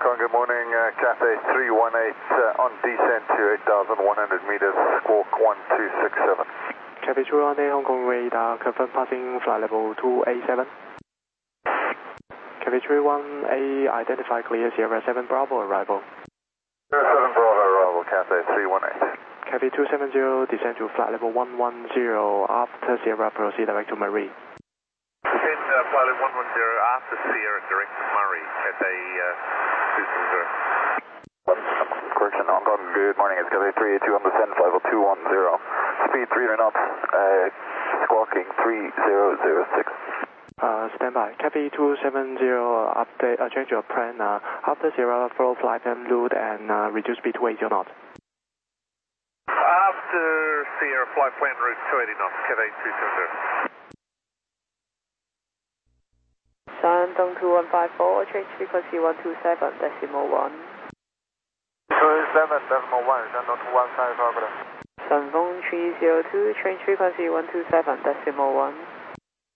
Kong, good morning. Cathay 318 on descent to 8,100 meters, squawk 1267. Cathay 318 Hong Kong radar, confirm passing flight level 287. Cathay 318, identify clear Sierra 7 Bravo arrival. Sierra 7 Bravo arrival, Cathay 318. Cathay 270, descend to flight level 110, after Sierra proceed direct to Marie. Descend flight level 110, after Sierra direct to Murray, Cathay 270. Correction, Hong Kong, good morning. It's Cathay 382 on descent, flight level 210. Speed 300 knots, squawking 3006. Stand by. Cathay 270, update, change your plan. After Sierra, follow flight plan route and reduce speed to 80 knots. After Sierra, flight plan route 280 knots, Cathay 270. Shandong 2154, change frequency 127.1. 27.1, Shandong 2154. Sunfeng 302, change frequency 127.1.